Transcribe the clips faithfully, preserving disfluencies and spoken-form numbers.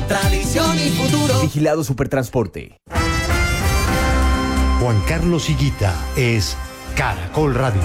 tradición y futuro. Vigilado Supertransporte. Juan Carlos Higuita es Caracol Radio.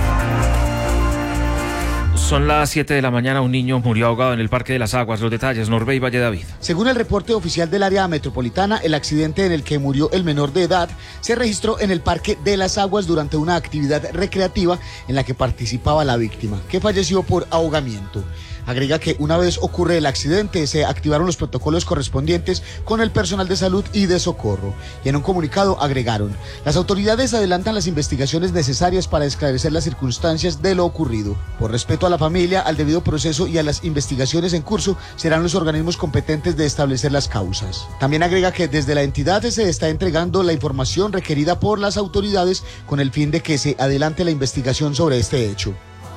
Son las siete de la mañana, un niño murió ahogado en el Parque de las Aguas. Los detalles, Norbey Valle David. Según el reporte oficial del área metropolitana, el accidente en el que murió el menor de edad se registró en el Parque de las Aguas durante una actividad recreativa en la que participaba la víctima, que falleció por ahogamiento. Agrega que una vez ocurre el accidente se activaron los protocolos correspondientes con el personal de salud y de socorro. Y en un comunicado agregaron: las autoridades adelantan las investigaciones necesarias para esclarecer las circunstancias de lo ocurrido. Por respeto a la familia, al debido proceso y a las investigaciones en curso, serán los organismos competentes de establecer las causas. También agrega que desde la entidad se está entregando la información requerida por las autoridades con el fin de que se adelante la investigación sobre este hecho.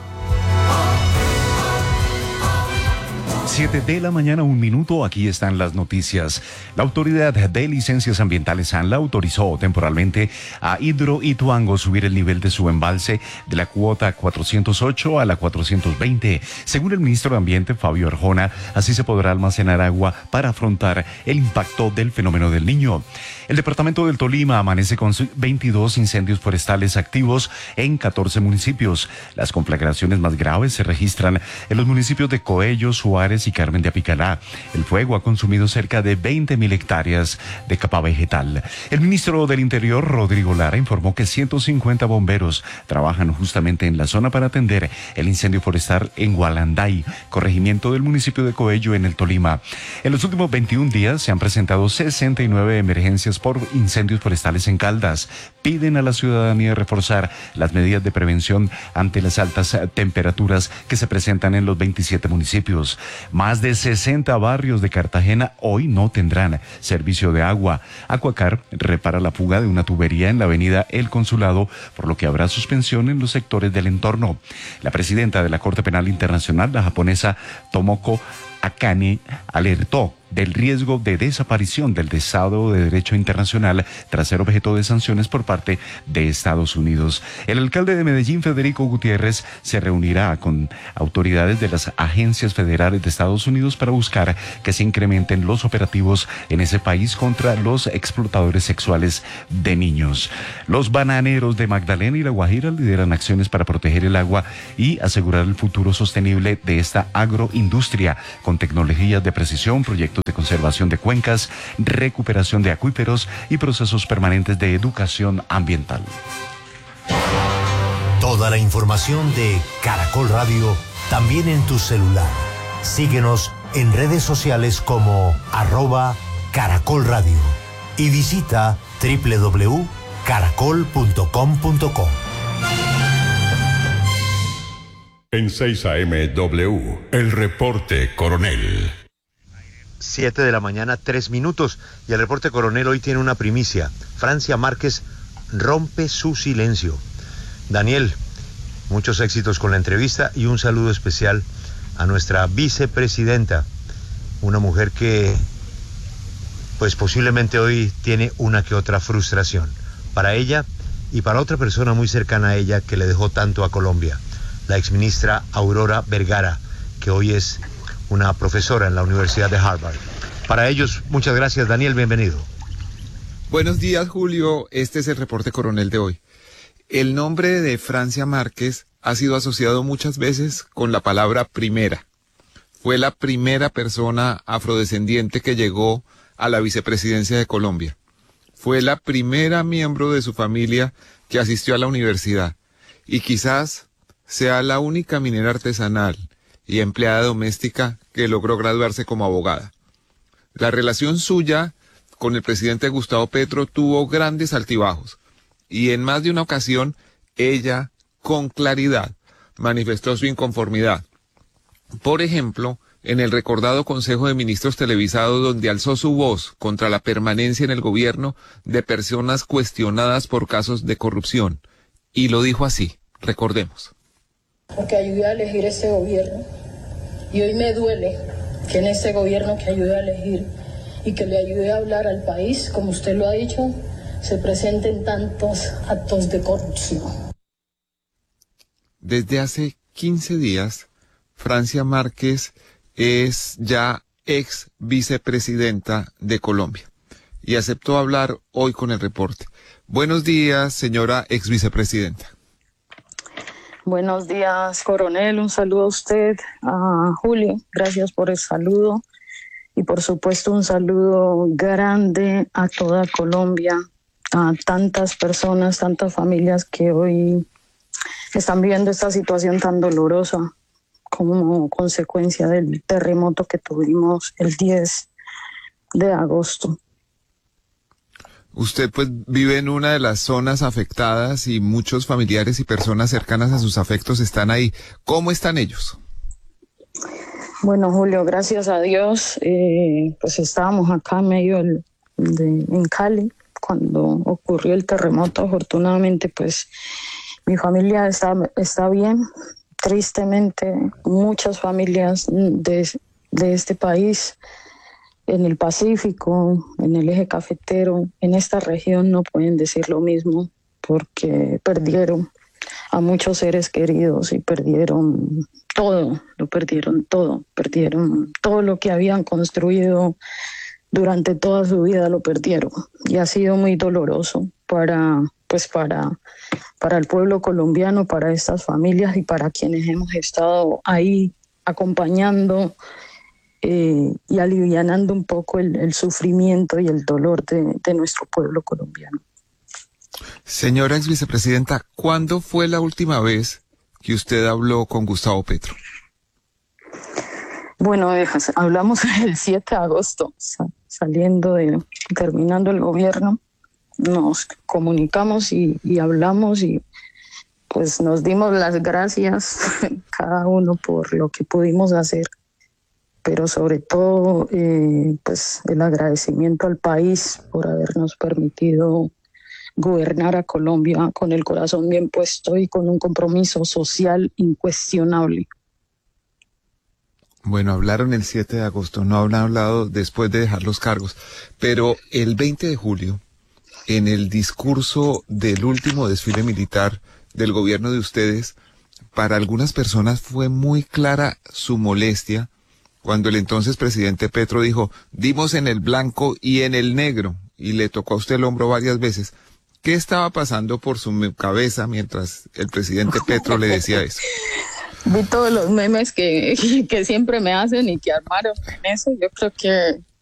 siete de la mañana, un minuto, aquí están las noticias. La Autoridad de Licencias Ambientales ANLA autorizó temporalmente a Hidroituango subir el nivel de su embalse de la cuota cuatrocientos ocho a la cuatrocientos veinte. Según el ministro de Ambiente, Fabio Arjona, así se podrá almacenar agua para afrontar el impacto del fenómeno del Niño. El departamento del Tolima amanece con veintidós incendios forestales activos en catorce municipios. Las conflagraciones más graves se registran en los municipios de Coello, Suárez y Carmen de Apicalá. El fuego ha consumido cerca de veinte mil hectáreas de capa vegetal. El ministro del Interior, Rodrigo Lara, informó que ciento cincuenta bomberos trabajan justamente en la zona para atender el incendio forestal en Gualanday, corregimiento del municipio de Coello, en el Tolima. En los últimos veintiún días se han presentado sesenta y nueve emergencias por incendios forestales en Caldas. Piden a la ciudadanía reforzar las medidas de prevención ante las altas temperaturas que se presentan en los veintisiete municipios. Más de sesenta barrios de Cartagena hoy no tendrán servicio de agua. Aquacar repara la fuga de una tubería en la avenida El Consulado, por lo que habrá suspensión en los sectores del entorno. La presidenta de la Corte Penal Internacional, la japonesa Tomoko Akane, alertó del riesgo de desaparición del Estado de Derecho Internacional tras ser objeto de sanciones por parte de Estados Unidos. El alcalde de Medellín, Federico Gutiérrez, se reunirá con autoridades de las agencias federales de Estados Unidos para buscar que se incrementen los operativos en ese país contra los explotadores sexuales de niños. Los bananeros de Magdalena y La Guajira lideran acciones para proteger el agua y asegurar el futuro sostenible de esta agroindustria con tecnologías de precisión, proyectos de conservación de cuencas, recuperación de acuíferos y procesos permanentes de educación ambiental. Toda la información de Caracol Radio también en tu celular. Síguenos en redes sociales como arroba Caracol Radio y visita doble u doble u doble u punto caracol punto com punto co. En seis A M W, el reporte Coronel. siete de la mañana, tres minutos. Y el reporte Coronel hoy tiene una primicia. Francia Márquez rompe su silencio. Daniel, muchos éxitos con la entrevista y un saludo especial a nuestra vicepresidenta, una mujer que pues posiblemente hoy tiene una que otra frustración. Para ella y para otra persona muy cercana a ella que le dejó tanto a Colombia, la exministra Aurora Vergara, que hoy es una profesora en la Universidad de Harvard. Para ellos, muchas gracias, Daniel, bienvenido. Buenos días, Julio. Este es el reporte Coronel de hoy. El nombre de Francia Márquez ha sido asociado muchas veces con la palabra primera. Fue la primera persona afrodescendiente que llegó a la vicepresidencia de Colombia. Fue la primera miembro de su familia que asistió a la universidad y quizás sea la única minera artesanal y empleada doméstica que logró graduarse como abogada. La relación suya con el presidente Gustavo Petro tuvo grandes altibajos y en más de una ocasión ella, con claridad, manifestó su inconformidad. Por ejemplo, en el recordado Consejo de Ministros televisado, donde alzó su voz contra la permanencia en el gobierno de personas cuestionadas por casos de corrupción. Y lo dijo así, recordemos. Porque ayudé a elegir ese gobierno y hoy me duele que en ese gobierno que ayudé a elegir y que le ayudé a hablar al país, como usted lo ha dicho, se presenten tantos actos de corrupción. Desde hace quince días, Francia Márquez es ya ex vicepresidenta de Colombia, y aceptó hablar hoy con el reporte. Buenos días, señora ex vicepresidenta. Buenos días, coronel. Un saludo a usted, a Julio. Gracias por el saludo. Y por supuesto un saludo grande a toda Colombia, a tantas personas, tantas familias que hoy están viviendo esta situación tan dolorosa como consecuencia del terremoto que tuvimos el diez de agosto. Usted pues vive en una de las zonas afectadas y muchos familiares y personas cercanas a sus afectos están ahí. ¿Cómo están ellos? Bueno, Julio, gracias a Dios, eh, pues estábamos acá en medio del, de, en Cali cuando ocurrió el terremoto. Afortunadamente, pues mi familia está, está bien. Tristemente, muchas familias de, de este país, en el Pacífico, en el eje cafetero, en esta región no pueden decir lo mismo porque perdieron a muchos seres queridos y perdieron todo, lo perdieron todo, perdieron todo lo que habían construido durante toda su vida, lo perdieron. Y ha sido muy doloroso para, pues para, para el pueblo colombiano, para estas familias y para quienes hemos estado ahí acompañando Eh, y alivianando un poco el, el sufrimiento y el dolor de, de nuestro pueblo colombiano. Señora ex vicepresidenta, ¿cuándo fue la última vez que usted habló con Gustavo Petro? Bueno, hablamos el siete de agosto, saliendo de, terminando el gobierno, nos comunicamos y, y hablamos y pues nos dimos las gracias cada uno por lo que pudimos hacer. Pero sobre todo eh, pues el agradecimiento al país por habernos permitido gobernar a Colombia con el corazón bien puesto y con un compromiso social incuestionable. Bueno, hablaron el siete de agosto, no han hablado después de dejar los cargos, pero el veinte de julio, en el discurso del último desfile militar del gobierno de ustedes, para algunas personas fue muy clara su molestia cuando el entonces presidente Petro dijo, dimos en el blanco y en el negro, y le tocó a usted el hombro varias veces. ¿Qué estaba pasando por su cabeza mientras el presidente Petro le decía eso? Vi todos los memes que, que siempre me hacen y que armaron en eso. Yo creo que